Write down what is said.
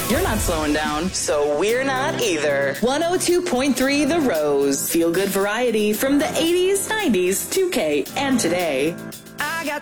You're not slowing down, so we're not either. 102.3 The Rose. Feel good variety from the 80s, 90s, 2K, and today.